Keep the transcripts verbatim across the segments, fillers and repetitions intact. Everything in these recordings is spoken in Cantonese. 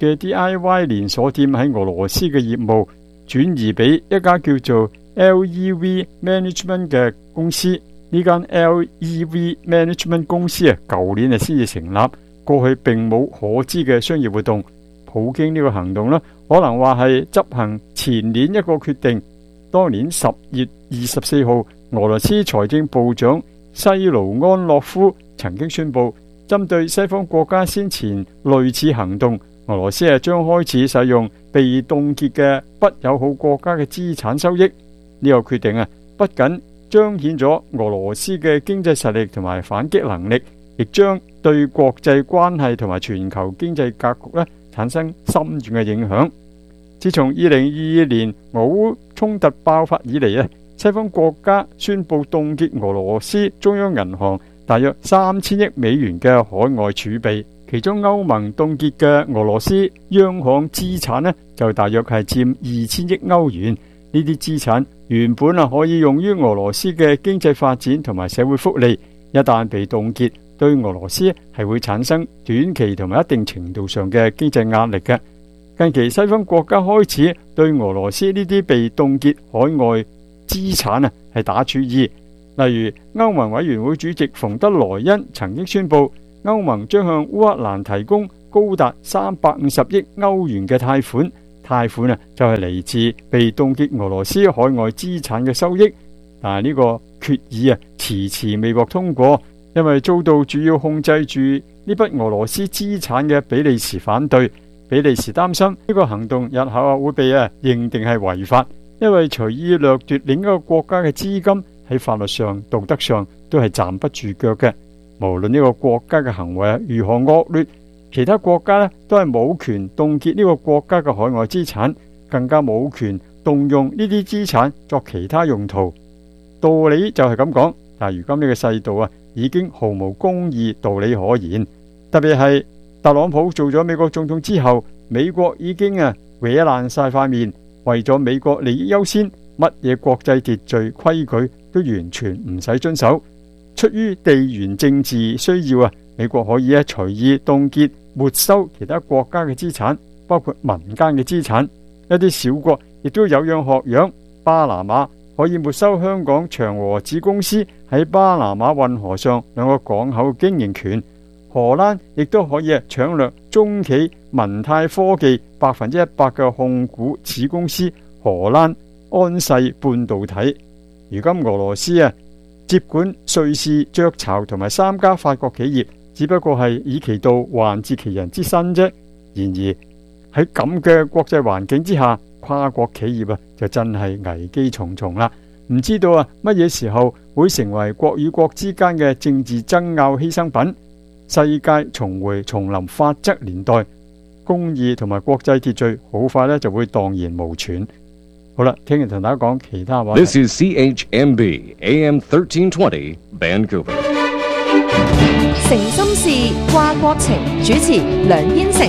嘅 D I Y 連鎖店喺俄羅斯嘅業務轉移俾一家叫做 L E V Management 嘅公司。呢間 L E V Management 公司啊，舊年啊先至成立，過去並冇可知嘅商業活動。普京呢個行動呢，可能話係執行前年一個決定。當年十月二十四號，俄羅斯財政部長西盧安諾夫曾經宣布，針對西方國家先前類似行動，俄羅斯係將開始使用被凍結嘅不友好國家嘅資產收益。呢個決定啊，不僅彰顯咗俄羅斯嘅經濟實力同埋反擊能力，亦將對國際關係同埋全球經濟格局咧產生深遠嘅影響。自從二零二二年俄烏衝突爆發以嚟啊，西方國家宣布凍結俄羅斯中央銀行大約三千億美元嘅海外儲備，其中歐盟凍結嘅俄羅斯央行資產呢，就大約係佔二千億歐元。呢啲資產原本啊可以用於俄羅斯嘅經濟發展同埋社會福利，一旦被凍結，對俄羅斯係會產生短期同埋一定程度上嘅經濟壓力嘅。近期西方國家開始對俄羅斯呢啲被凍結海外資產啊係打主意，例如歐盟委員會主席馮德萊恩曾經宣布，歐盟將向烏克蘭提供高達三百五十億歐元嘅貸款，貸款啊就係嚟自被凍結俄羅斯海外資產嘅收益。但係呢個決議啊遲遲未獲通過，因為遭到主要控制住呢筆俄羅斯資產嘅比利時反對。比利時擔心呢個行動日後啊會被啊認定係違法，因為隨意掠奪另一個國家嘅資金喺法律上、道德上都係站不住腳嘅。無論呢個國家嘅行為如何惡劣，其他國家咧都係冇權凍結呢個國家嘅海外資產，更加冇權動用呢啲資產作其他用途。道理就係咁講，但係如今呢個世道啊已經毫無公義道理可言。特別係特朗普做咗美國總統之後，美國已經啊搲爛晒塊面，為咗美國利益優先，乜嘢國際秩序規矩都完全唔使遵守。出於地緣政治需要啊，美國可以啊隨意凍結沒收其他國家嘅資產，包括民間嘅資產。一啲小國亦都有樣學樣，巴拿馬可以沒收香港長和子公司喺巴拿馬運河上兩個港口經營權。荷蘭亦都可以搶掠中企文泰科技百分之一百嘅控股子公司荷蘭安世半導體。如今俄羅斯啊接管瑞士雀巢同埋三家法國企業，只不過係以其道還治其人之身啫。然而喺咁嘅國際環境之下，跨國企業啊就真係危機重重啦。唔知道啊乜嘢時候會成為國與國之間嘅政治爭拗犧牲品。世界重回叢林法則年代，公義同埋國際秩序好快咧就會蕩然無存。好啦，聽日同大家講其他話。 This is C H M B A M thirteen twenty Vancouver。 誠心事掛國情，主持梁燕城。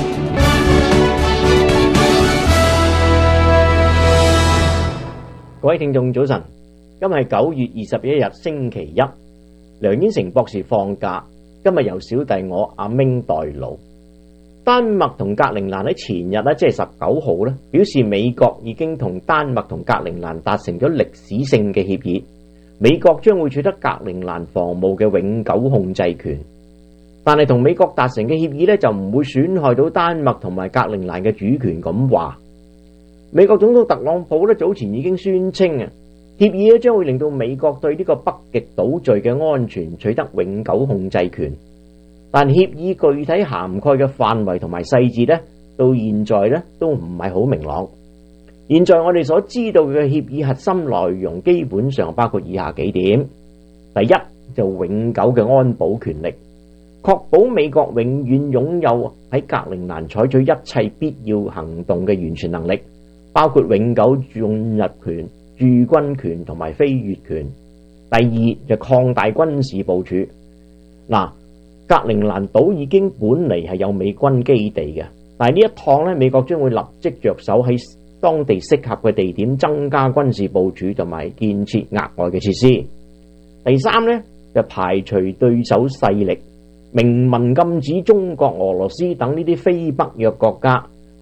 各位聽眾早晨，今日係九月二十一日星期一，梁燕城博士放假。今日由小弟我阿明代勞。丹麥同格陵蘭喺前日咧，即係十九號咧，表示美國已經同丹麥同格陵蘭達成咗歷史性嘅協議，美國將會取得格陵蘭防務嘅永久控制權。但係同美國達成嘅協議咧，就唔會損害到丹麥同埋格陵蘭嘅主權。咁話，美國總統特朗普咧早前已經宣稱啊，協議咧將會令到美國對呢個北極島嶼嘅安全取得永久控制權，但協議具體涵蓋嘅範圍同埋細節咧，到現在咧都唔係好明朗。現在我哋所知道嘅協議核心內容基本上包括以下幾點：第一，就永久嘅安保權力，確保美國永遠擁有喺格陵蘭採取一切必要行動嘅完全能力，包括永久進入權、駐軍權同埋飛越權。第二，就擴大軍事部署。嗱，格陵蘭島已經本嚟係有美軍基地嘅，但係呢一趟咧，美國將會立即着手喺當地適合嘅地點增加軍事部署同埋建設額外嘅設施。第三咧，就排除對手勢力，明文禁止中國、俄羅斯等呢啲非北約國家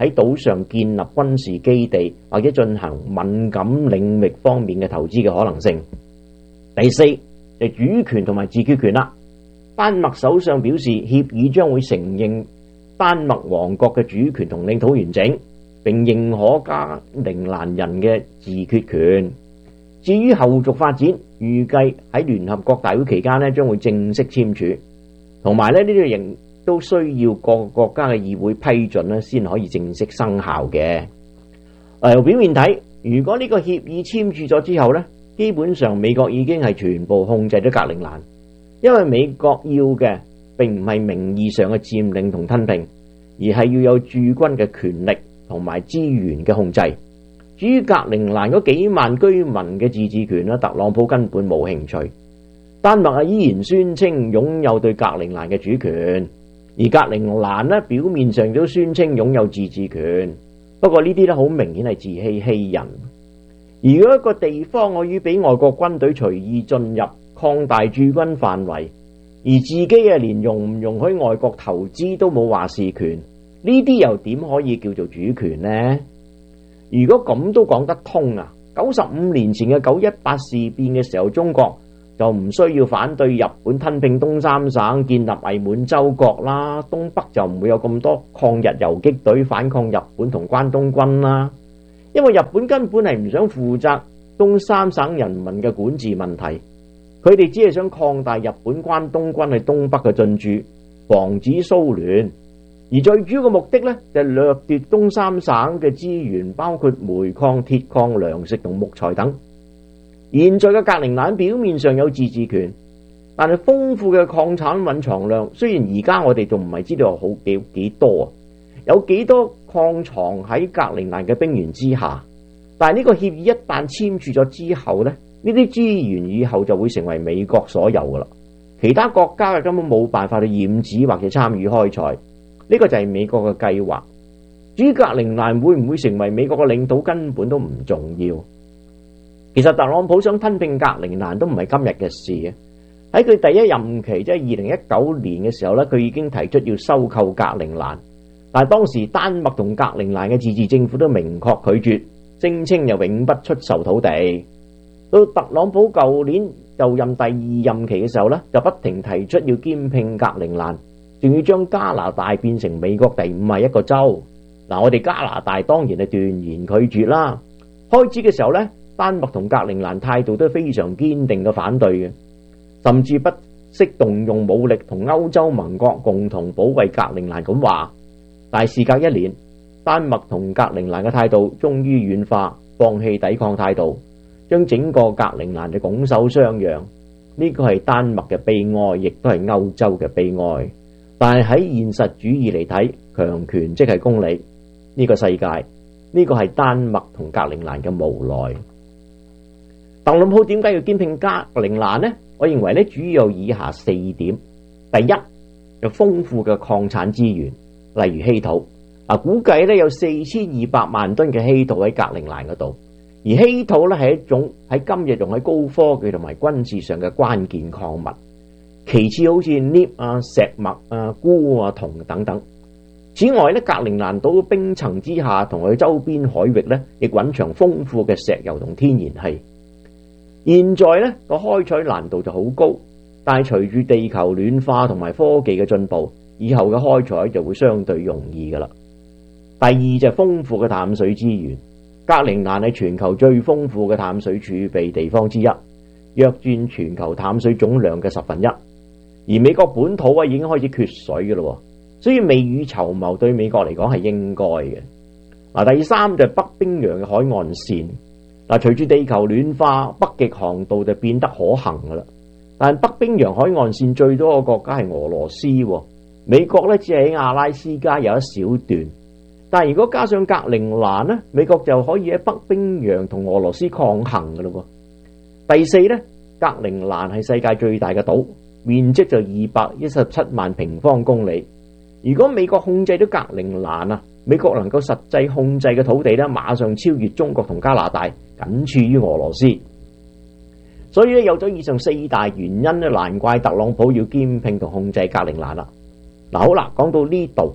喺島上建立軍事基地或者進行敏感領域方面嘅投資嘅可能性。第四就主權同埋自決權啦。丹麥首相表示，協議將會承認丹麥王國嘅主權同領土完整，並認可加陵蘭人嘅自決權。至於後續發展，預計喺聯合國大會期間呢將會正式簽署，同埋咧呢啲仍都需要各個國家嘅議會批准咧先可以正式生效嘅。由表面睇，如果呢個協議簽署咗之後呢，基本上美國已經係全部控制咗格陵蘭，因為美國要嘅並唔係名義上嘅佔領同吞併，而係要有駐軍嘅權力同埋資源嘅控制。至於格陵蘭嗰幾萬居民嘅自治權咧，特朗普根本冇興趣。丹麥啊依然宣稱擁有對格陵蘭嘅主權，而格陵蘭咧表面上都宣稱擁有自治權。不過呢啲咧好明顯係自欺欺人。如果一個地方可以俾外國軍隊隨意進入，擴大駐軍範圍，而自己啊連容唔容許外國投資都冇話事權，呢啲又點可以叫做主權呢？如果咁都講得通啊，九十五年前嘅九一八事變嘅時候，中國就唔需要反對日本吞併東三省，建立偽滿洲國啦，東北就唔會有咁多抗日游擊隊反抗日本同關東軍啦。因為日本根本係唔想負責東三省人民嘅管治問題，佢哋只係想擴大日本關東軍喺東北嘅進駐，防止蘇聯。而最主要嘅目的呢，就係掠奪東三省嘅資源，包括煤礦、鐵礦、糧食同木材等。現在嘅格陵蘭表面上有自治權，但係豐富嘅礦產蘊藏量，雖然而家我哋仲唔係知道好幾幾多啊，有幾多礦藏喺格陵蘭嘅冰原之下，但係呢個協議一旦簽署咗之後呢，呢啲資源以後就會成為美國所有噶啦，其他國家嘅根本冇辦法去染指或者參與開採。呢個就係美國嘅計劃。至於格陵蘭會唔會成為美國嘅領土，根本都唔重要。其實特朗普想吞併格陵蘭都唔係今日嘅事啊！喺佢第一任期，即係二零一九年嘅時候咧，佢已經提出要收購格陵蘭，但係當時丹麥同格陵蘭嘅自治政府都明確拒絕，聲稱又永不出售土地。到特朗普舊年就任第二任期嘅時候咧，就不停提出要兼併格陵蘭，仲要將加拿大變成美國第五十一個州。嗱，我哋加拿大當然係斷然拒絕啦。開始嘅時候咧，丹麥同格陵蘭態度都非常堅定嘅反對嘅，甚至不惜動用武力同歐洲盟國共同保衛格陵蘭咁話。但係事隔一年，丹麥同格陵蘭嘅態度終於軟化，放棄抵抗態度，將整個格陵蘭就拱手相讓。呢個係丹麥嘅悲哀，亦都係歐洲嘅悲哀。但係喺現實主義嚟睇，強權即係公理。呢個世界，呢個係丹麥同格陵蘭嘅無奈。特朗普點解要兼併格陵蘭呢？我認為咧主要有以下四點。第一，有豐富嘅礦產資源，例如稀土。啊，估計咧有四千二百萬噸嘅稀土喺格陵蘭嗰度。而稀土咧係一種喺今日用喺高科技同埋軍事上嘅關鍵礦物。其次好似鎳啊、石墨啊、鈷啊、銅等等。此外咧，格陵蘭島冰層之下同佢周邊海域咧，亦蘊藏豐富嘅石油同天然氣。現在咧個開採難度就好高，但係隨住地球暖化同埋科技嘅進步，以後嘅開採就會相對容易噶啦。第二就係豐富嘅淡水資源，格陵蘭係全球最豐富嘅淡水儲備地方之一，約佔全球淡水總量嘅十分一。而美國本土啊已經開始缺水噶啦，所以未雨綢繆對美國嚟講係應該嘅。嗱，第三就係北冰洋嘅海岸線。嗱，隨住地球暖化，北極航道就變得可行噶啦。但北冰洋海岸線最多嘅國家係俄羅斯，美國咧只係喺阿拉斯加有一小段。但如果加上格陵蘭咧，美國就可以喺北冰洋同俄羅斯抗衡噶啦。第四咧，格陵蘭係世界最大嘅島，面積就二百一十七萬平方公里。如果美國控制咗格陵蘭啊，美國能夠實際控制嘅土地咧，馬上超越中國同加拿大，僅次於俄羅斯。所以咧，有咗以上四大原因咧，難怪特朗普要兼併同控制格陵蘭啦。嗱，好啦，講到呢度，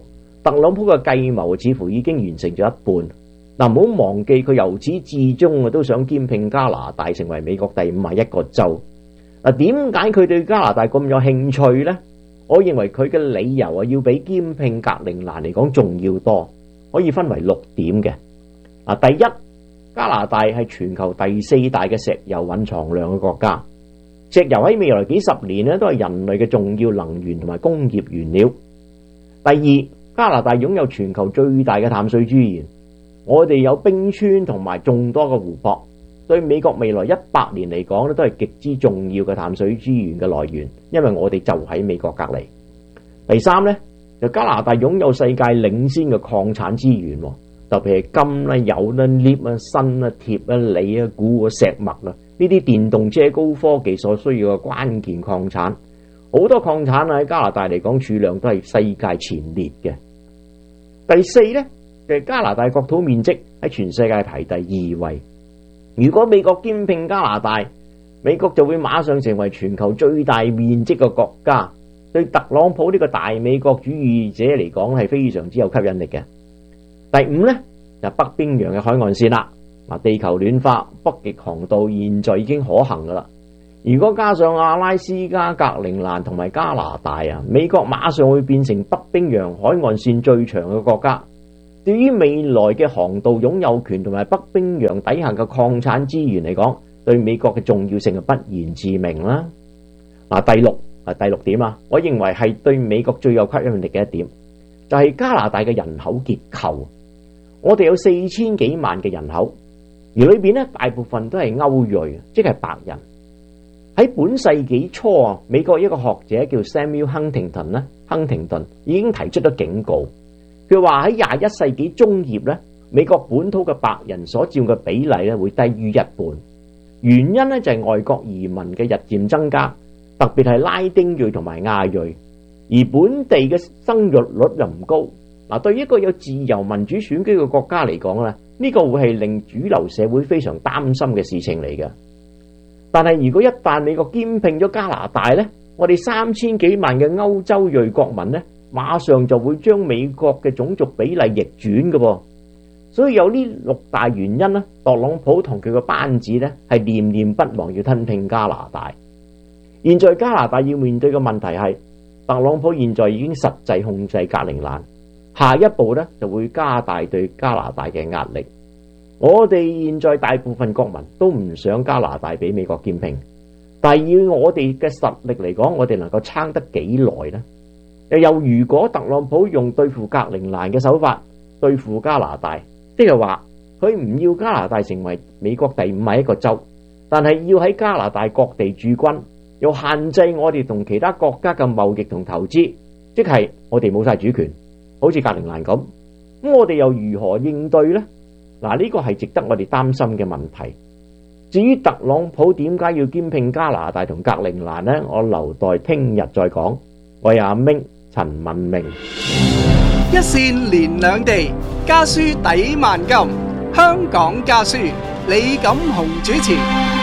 特朗普嘅計謀似乎已經完成咗一半。嗱，唔好忘記佢由始至終啊都想兼併加拿大成為美國第五十一個州。嗱，點解佢對加拿大咁有興趣呢？我認為佢嘅理由啊，要比兼併格陵蘭嚟講重要多，可以分為六點嘅。嗱，第一，加拿大係全球第四大嘅石油蘊藏量嘅國家，石油喺未來幾十年咧都係人類嘅重要能源同埋工業原料。第二，加拿大擁有全球最大嘅淡水資源，我哋有冰川同埋眾多嘅湖泊，對美國未來一百年嚟講咧都係極之重要嘅淡水資源嘅來源，因為我哋就喺美國隔離。第三呢，就加拿大擁有世界領先嘅礦產資源，特別係金啦、油啦、鎳啊、鋅啊、鐵啊、鋰啊、鈷啊、石墨啊，呢啲電動車高科技所需要嘅關鍵礦產，好多礦產喺加拿大嚟講儲量都係世界前列嘅。第四呢，就係加拿大國土面積喺全世界排第二位。如果美國兼併加拿大，美國就會馬上成為全球最大面積嘅國家，對特朗普呢個大美國主義者嚟講係非常之有吸引力嘅。第五呢，就係北冰洋嘅海岸線啦。嗱，地球暖化，北極航道現在已經可行噶啦。如果加上阿拉斯加、格陵蘭同埋加拿大啊，美國馬上會變成北冰洋海岸線最長嘅國家。對於未來嘅航道擁有權同埋北冰洋底下嘅礦產資源嚟講，對美國嘅重要性係不言自明啦。嗱，第六啊，第六點啊，我認為係對美國最有吸引力嘅一點，就係加拿大嘅人口結構。我哋有四千幾萬嘅人口，而裏邊咧大部分都係歐裔，即係白人。喺本世紀初啊，美國一個學者叫 Samuel Huntington 咧，亨廷頓已經提出咗警告。佢話喺廿一世紀中葉咧，美國本土嘅白人所佔嘅比例咧會低於一半。原因咧就係外國移民嘅日漸增加，特別係拉丁裔同埋亞裔，而本地嘅生育率又唔高。嗱，對於一個有自由民主選舉嘅國家嚟講咧，呢個會係令主流社會非常擔心嘅事情嚟嘅。但係如果一旦美國兼併咗加拿大咧，我哋三千幾萬嘅歐洲裔國民咧，馬上就會將美國嘅種族比例逆轉嘅噃。所以有呢六大原因咧，特朗普同佢個班子咧係念念不忘要吞併加拿大。現在加拿大要面對嘅問題係，特朗普現在已經實際控制格陵蘭，下一步咧就會加大對加拿大嘅壓力。我哋現在大部分國民都唔想加拿大俾美國兼併，但係以我哋嘅實力嚟講，我哋能夠撐得幾耐呢？又如果特朗普用對付格陵蘭嘅手法對付加拿大，即係話佢唔要加拿大成為美國第五十一個州，但係要喺加拿大各地駐軍，又限制我哋同其他國家嘅貿易同投資，即係我哋冇晒主權，好似格陵蘭咁。咁我哋又如何應對呢？嗱，呢個係值得我哋擔心嘅問題。至於特朗普點解要兼併加拿大同格陵蘭呢？我留待聽日再講。我係阿明陳文明。 一線連兩地，家書抵萬金。香港家書，李錦雄主持。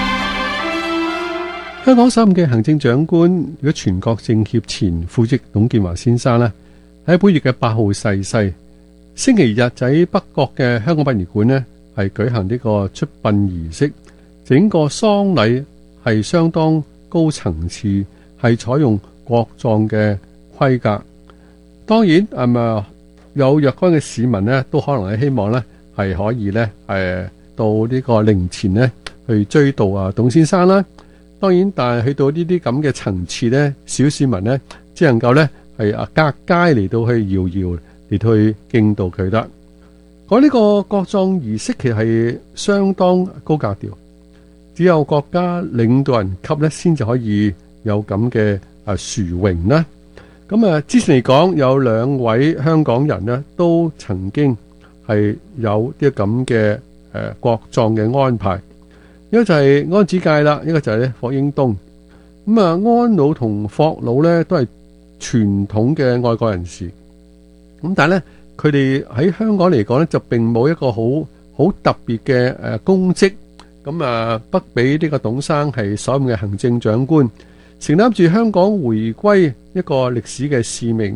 香港首任嘅行政長官，如果全國政協前副主席董建華先生呢，喺本月嘅八號逝世。星期日就喺北角嘅香港殯儀館呢，係舉行呢個出殯儀式。整個喪禮係相當高層次，係採用國葬嘅規格。當然，係咪有若干嘅市民呢，都可能係希望呢係可以呢誒到呢個靈前呢去追悼啊董先生啦。當然，但係去到呢啲咁嘅層次呢，小市民呢只能夠呢係啊隔街嚟到去遙遙嚟去敬悼佢得。講呢個國葬儀式其實係相當高格調，只有國家領導人級咧先至可以有咁嘅啊殊榮啦。咁啊，之前嚟講有兩位香港人呢都曾經係有啲咁嘅誒國葬嘅安排，一個就係安子介啦，一個就係咧霍英東。咁啊，安老同霍老咧都係傳統嘅愛國人士。咁但係咧，佢哋喺香港嚟講咧，就並冇一個好好特別嘅誒功績。咁啊，不比呢個董生係首任嘅行政長官，承擔住香港回歸一個歷史嘅使命，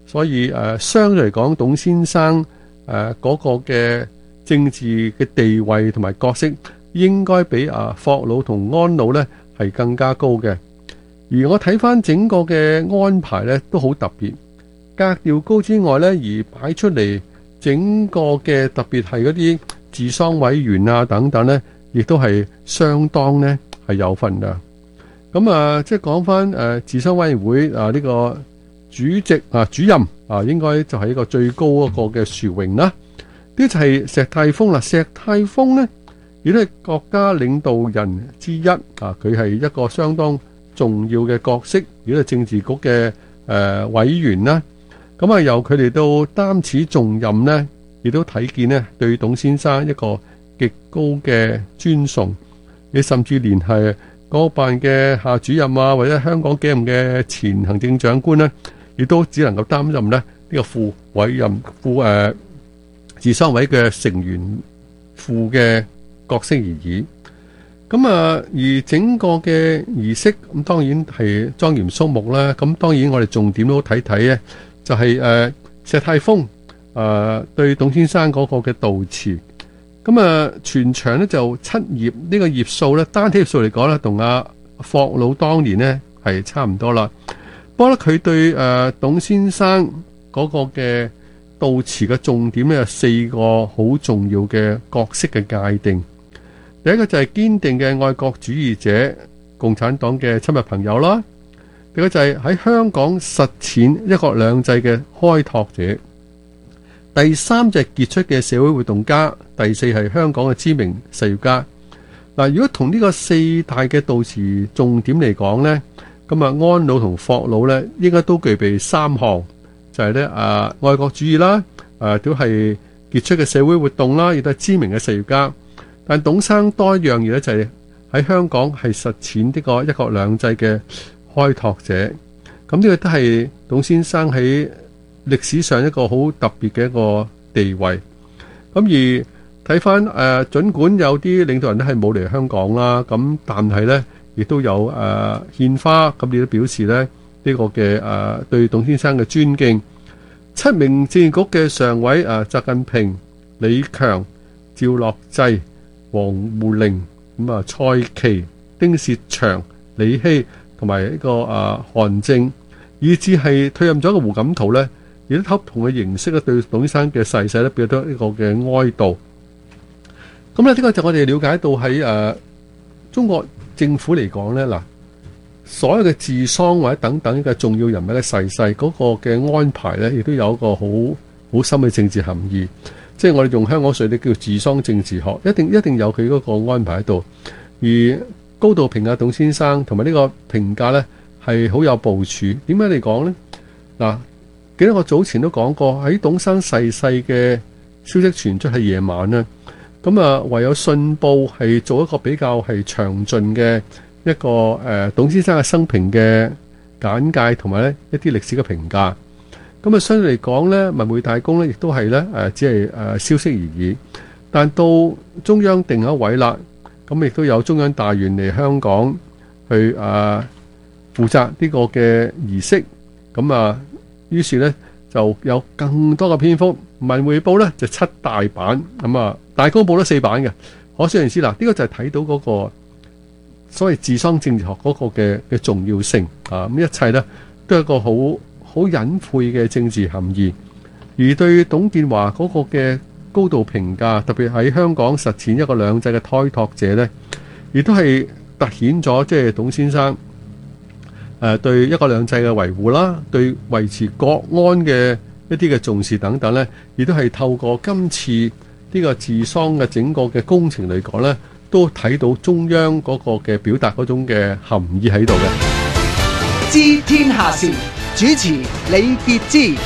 所以誒、呃、相對嚟講，董先生誒嗰、呃那個嘅政治嘅地位同埋角色，應該比啊霍魯同安魯咧係更加高嘅。而我睇翻整個嘅安排咧，都好特別，格調高之外咧，而擺出嚟整個嘅特別係嗰啲治喪委員啊等等咧，亦都係相當咧係有份噶。咁啊，即係講翻誒治喪委員會啊呢個主席啊主任啊，應該就係一個最高一個嘅殊榮啦。呢就係石泰峰啦，石泰峰咧亦都係國家領導人之一啊，佢係一個相當重要嘅角色，亦都係政治局嘅誒、呃、委員啦。咁啊，由佢哋到擔此重任呢，亦都睇見呢對董先生一個極高嘅尊崇。你甚至連係嗰辦嘅夏主任啊，或者香港幾任嘅前行政長官呢，亦都只能夠擔任呢呢、這個副委任副誒治喪委嘅成員副嘅角色而已。咁啊，而整個嘅儀式咁，當然係莊嚴肅穆啦。咁當然我哋重點都睇睇咧，就係、是、誒、呃、石泰峰誒、呃、對董先生嗰個嘅悼詞。咁啊，全場咧就七頁，呢、這個頁數咧單體頁數嚟講咧，同阿霍魯當年咧係差唔多啦。不過咧，佢對誒、呃、董先生嗰個嘅悼詞嘅重點咧，有四個好重要嘅角色嘅界定。第一個就係堅定嘅愛國主義者，共產黨嘅親密朋友啦。第二個就係喺香港實踐一國兩制嘅開拓者。第三就係傑出嘅社會活動家。第四係香港嘅知名實業家。嗱，如果同呢個四大嘅悼詞重點嚟講呢，咁啊安魯同霍魯呢應該都具備三項，就係咧啊愛國主義啦，啊都係傑出嘅社會活動啦，亦都係知名嘅實業家。但董生多一樣嘢咧，就係喺香港係實踐呢個一國兩制嘅開拓者。咁呢個都係董先生喺歷史上一個好特別嘅一個地位。咁而睇翻誒，儘管有啲領導人都係冇嚟香港啦，咁但係咧亦都有誒、呃、獻花，咁亦都表示咧呢、這個嘅誒、呃、對董先生嘅尊敬。七名政治局嘅常委誒，習近平、李強、趙樂際、王滬寧，咁啊蔡奇、丁薛祥、李希同埋呢個誒韓正，以至係退任咗嘅胡錦濤咧，亦都不同嘅形式咧對董先生嘅逝世咧表達呢個嘅哀悼。咁咧呢個就我哋了解到喺誒、呃、中國政府嚟講咧，嗱所有嘅治喪或者等等嘅重要人物嘅逝世嗰個嘅安排咧，亦都有一個好好深嘅政治含義。即係我哋用香港水咧叫治喪政治學，一定一定有佢嗰個安排喺度。而高度評價董先生同埋呢個評價咧係好有部署。點解嚟講咧？嗱，記得我早前都講過，喺董生逝世嘅消息傳出係夜晚啦。咁啊，唯有信報係做一個比較係詳盡嘅一個誒、呃、董先生嘅生平嘅簡介，同埋咧一啲歷史嘅評價。咁啊，相對嚟講咧，文匯大公咧亦都係咧誒，只係誒消息而已。但到中央定一位啦，咁亦都有中央大員嚟香港去誒、呃、負責呢個嘅儀式。咁啊，於是咧就有更多嘅篇幅。文匯報咧就七大版，咁啊大公報都四版嘅。可想而知啦，呢、這個就係睇到嗰個所謂治喪政治學嗰個嘅嘅重要性啊！咁一切咧都係一個好好隱晦嘅政治含義。而對董建華嗰個嘅高度評價，特別喺香港實踐一個兩制嘅開拓者咧，亦都係凸顯咗即係董先生誒、呃、對一國兩制嘅維護啦，對維持國安嘅一啲嘅重視等等咧，亦都係透過今次呢個治喪嘅整個嘅工程嚟講咧，都睇到中央嗰個嘅表達嗰種嘅含義喺度嘅。 知天下事，主持李傑之。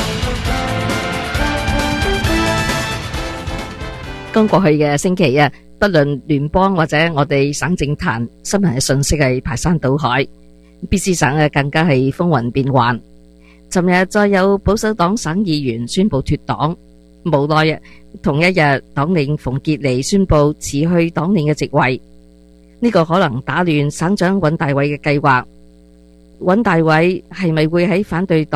剛過去嘅星期啊，不論聯邦或者我哋省政壇，新聞嘅信息係排山倒海，B C 省啊更加係風雲變幻。尋日再有保守黨省議員宣布脫黨，無奈啊，同一日黨領馮傑離宣布辭去黨領嘅職位，呢、這個可能打亂省長尹大偉嘅計劃。尹大偉係咪會喺反對黨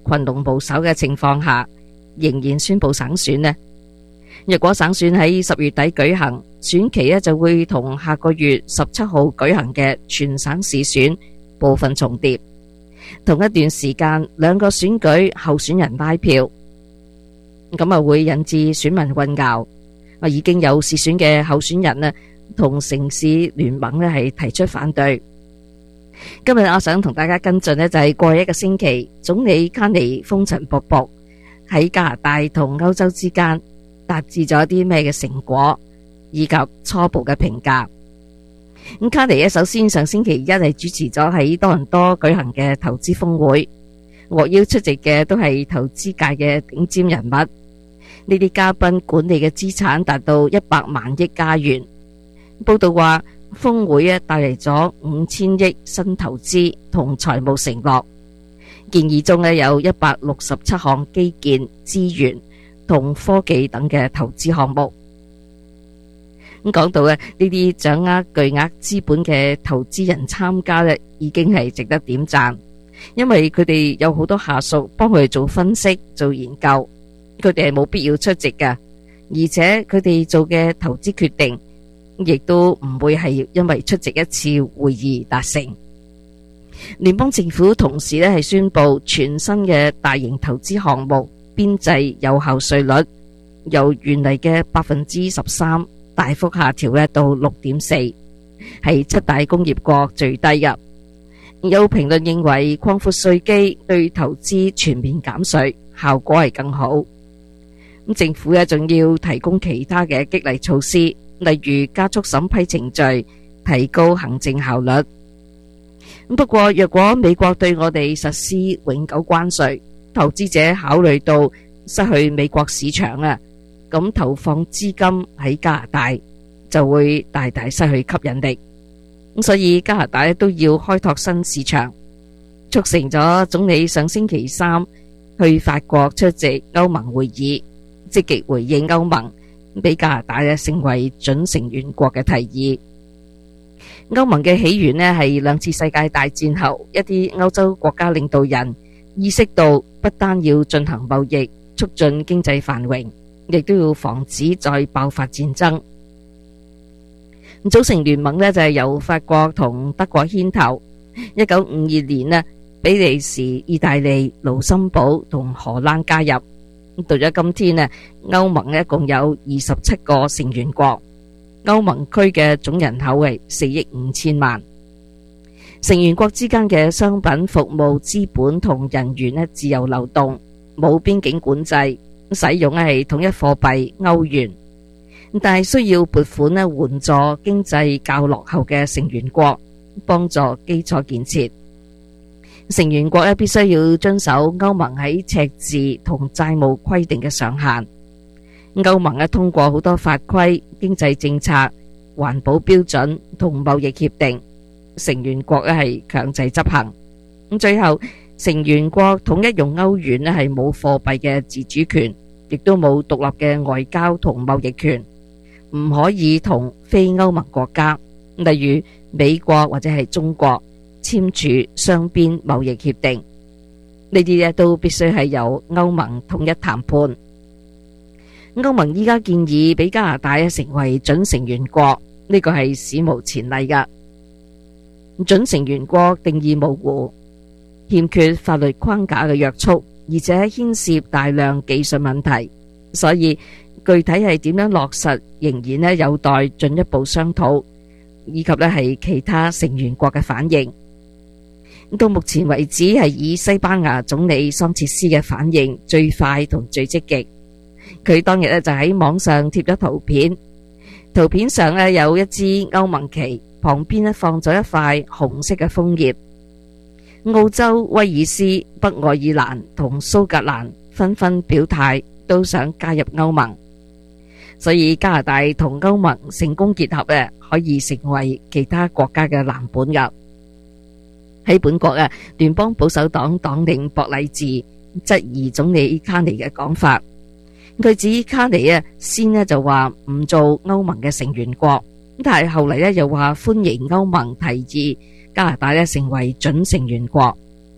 群龍無首嘅情況下，仍然宣布省選呢？若果省選喺十月底舉行，選期呢就會同下個月十七號舉行嘅全省市選部分重疊。同一段時間，兩個選舉候選人拉票，咁啊會引致選民混淆。啊，已經有市選嘅候選人呢，同城市聯盟呢係提出反對。今日我想同大家跟進呢，就係過去一個星期，總理卡尼風塵僕僕喺加拿大同歐洲之間達至咗啲咩嘅成果，以及初步嘅評價。咁卡尼呢，首先上星期一係主持咗喺多倫多舉行嘅投資峰會，獲邀出席嘅都係投資界嘅頂尖人物。呢啲嘉賓管理嘅資產達到一百萬億加元。報道話，峰會咧帶嚟咗五千億新投資同財務承諾，建議中咧有一百六十七項基建、資源同科技等嘅投資項目。咁講到咧呢啲掌握巨額資本嘅投資人參加咧，已經係值得點讚，因為佢哋有好多下屬幫佢哋做分析、做研究，佢哋係冇必要出席嘅，而且佢哋做嘅投資決定，亦都唔會係因為出席一次會議達成。聯邦政府同時咧係宣布全新嘅大型投資項目邊際有效稅率由原嚟嘅百分之十三大幅下調咧到六點四，係七大工業國最低嘅。有評論認為擴闊稅基對投資全面減稅效果係更好。咁政府咧仲要提供其他嘅激勵措施，例如加速審批程序，提高行政效率。不過，若果美國對我哋實施永久關稅，投資者考慮到失去美國市場啊，咁投放資金喺加拿大就會大大失去吸引力。咁所以加拿大都要開拓新市場，促成咗總理上星期三去法國出席歐盟會議，積極回應歐盟俾加拿大咧成為準成員國嘅提議。歐盟嘅起源咧係兩次世界大戰後，一啲歐洲國家領導人意識到不單要進行貿易，促進經濟繁榮，亦都要防止再爆發戰爭。組成聯盟咧就係由法國同德國牽頭。一九五二年咧，比利時、意大利、盧森堡同荷蘭加入。到咗今天咧，歐盟咧共有二十七個成員國。歐盟區嘅總人口係四億五千萬。成員國之間嘅商品、服務、資本同人員咧自由流動，冇邊境管制，使用係統一貨幣歐元。但係需要撥款咧援助經濟較落後嘅成員國，幫助基礎建設。成員國咧必須要遵守歐盟喺赤字同債務規定嘅上限。歐盟咧通過好多法規、經濟政策、環保標準同貿易協定，成員國咧係強制執行。咁最後，成員國統一用歐元咧係冇貨幣嘅自主權，亦都冇獨立嘅外交同貿易權，唔可以同非歐盟國家，例如美國或者係中國簽署雙邊貿易協定。呢啲咧都必須係由歐盟統一談判。歐盟依家建議俾加拿大成為準成員國，呢個係史無前例噶。準成員國定義模糊，欠缺法律框架嘅約束，而且牽涉大量技術問題，所以具體係點樣落實，仍然咧有待進一步商討，以及咧係其他成員國嘅反應。到目前為止，係以西班牙總理桑切斯嘅反應最快同最積極。佢當日咧就喺網上貼咗圖片，圖片上咧有一支歐盟旗，旁邊咧放咗一塊紅色嘅楓葉。澳洲、威爾斯、北愛爾蘭同蘇格蘭紛紛表態，都想加入歐盟。所以加拿大同歐盟成功結合咧，可以成為其他國家嘅藍本噶。喺本國啊，聯邦保守黨黨領博禮治質疑總理卡尼嘅講法。佢指卡尼啊，先咧就話唔做歐盟嘅成員國，但係後嚟咧又話歡迎歐盟提議加拿大咧成為準成員國。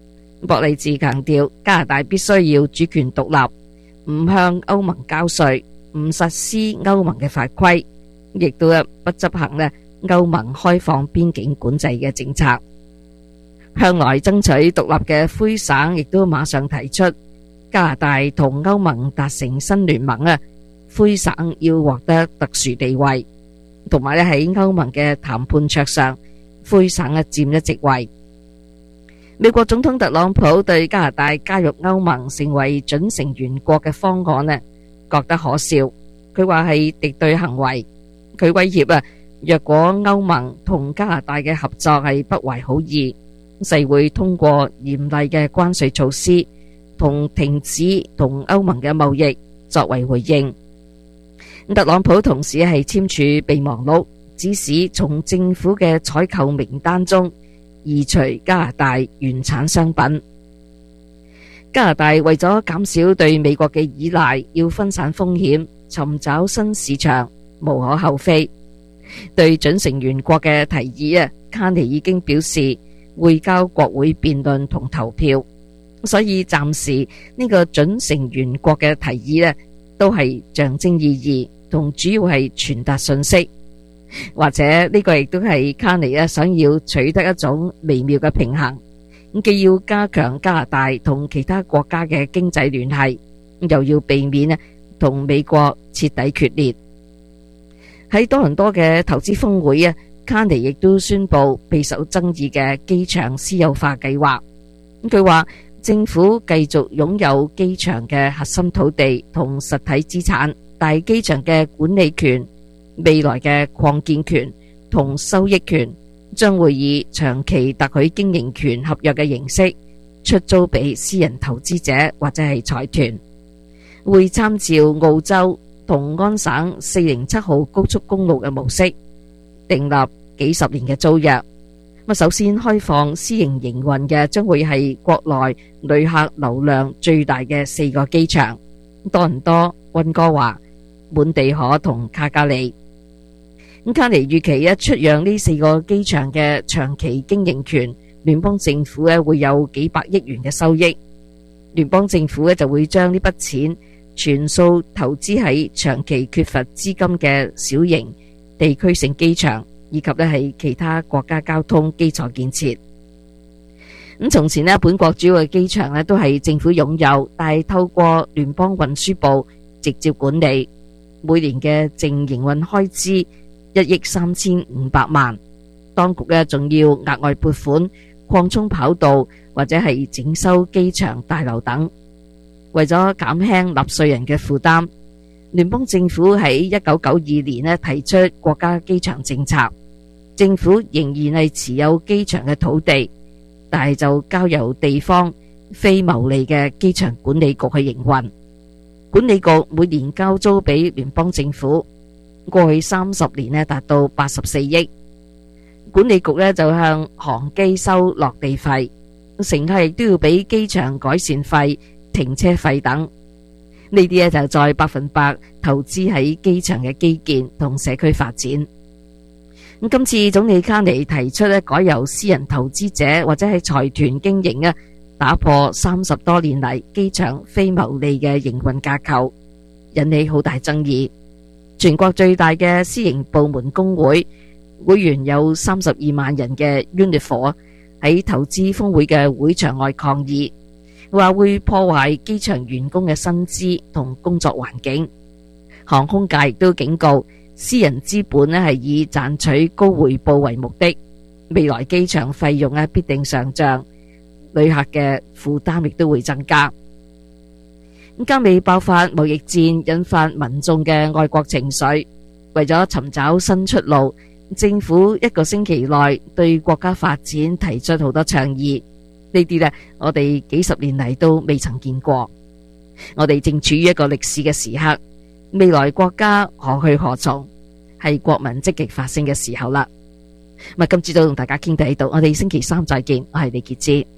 博利治強調，加拿大必須要主權獨立，唔向歐盟交稅，唔實施歐盟嘅法規，亦都不執行咧歐盟開放邊境管制嘅政策。向來爭取獨立嘅魁省亦都馬上提出，加拿大同歐盟達成新聯盟啊，魁省要獲得特殊地位，同埋咧喺歐盟嘅談判桌上，魁省啊佔一席位。美國總統特朗普對加拿大加入歐盟成為準成員國嘅方案呢，覺得可笑。佢話係敵對行為，佢威脅啊，若果歐盟同加拿大嘅合作係不懷好意，勢會通過嚴厲嘅關稅措施同停止同歐盟嘅貿易作為回應。特朗普同時係簽署備忘錄，指使從政府嘅採購名單中移除加拿大原產商品。加拿大為咗減少對美國嘅依賴，要分散風險，尋找新市場，無可厚非。對準成員國嘅提議啊，卡尼已經表示會交國會辯論同投票，所以暫時呢個準成員國嘅提議呢，都係象徵意義，同主要係傳達信息，或者呢個亦都係卡尼啊想要取得一種微妙嘅平衡，既要加強加拿大同其他國家嘅經濟聯繫，又要避免啊同美國徹底決裂。喺多倫多嘅投資峰會啊，卡尼亦都宣布備受爭議嘅機場私有化計劃。佢話政府繼續擁有機場嘅核心土地同實體資產，但係機場嘅管理權、未來嘅擴建權同收益權將會以長期特許經營權合約嘅形式出租俾私人投資者或者係財團，會參照澳洲同安省四零七號高速公路嘅模式，訂立幾十年嘅租約。首先開放私營營運嘅將會係國內旅客流量最大嘅四個機場：多倫多、溫哥華、滿地可同卡加里。咁卡尼預期一出讓呢四個機場嘅長期經營權，聯邦政府咧會有幾百億元嘅收益。聯邦政府咧就會將呢筆錢全數投資喺長期缺乏資金嘅小型地區性機場，以及咧係其他國家交通基礎建設。咁從前咧，本國主要嘅機場咧都係政府擁有，但係透過聯邦運輸部直接管理，每年嘅淨營運開支一億三千五百萬。當局咧仲要額外撥款擴充跑道或者係整修機場大樓等。為咗減輕納稅人嘅負擔，聯邦政府喺一九九二年咧提出國家機場政策，政府仍然係持有機場嘅土地，但係就交由地方非牟利嘅機場管理局去營運。管理局每年交租俾聯邦政府，過去三十年咧達到八十四億。管理局咧就向航機收落地費，乘客亦都要俾機場改善費、停車費等，呢啲咧就再百分百投資喺機場嘅基建同社區發展。咁今次總理卡尼提出咧改由私人投資者或者係財團經營啊，打破三十多年嚟機場非牟利嘅營運架構，引起好大爭議。全國最大嘅私營部門工會會員有三十二萬人嘅 Unifor 喺投資峰會嘅會場外抗議，話會破壞機場員工嘅薪資同工作環境。航空界亦都警告，私人資本咧係以賺取高回報為目的，未來機場費用咧必定上漲，旅客嘅負擔亦都會增加。咁加美爆發貿易戰，引發民眾嘅愛國情緒，為咗尋找新出路，政府一個星期內對國家發展提出好多倡議。呢啲呢，我哋幾十年嚟都未曾見過。我哋正處於一個歷史嘅時刻，未來國家何去何從，係國民積極發聲嘅時候啦。咁今朝早同大家傾到呢度，我哋星期三再見，我係李潔芝。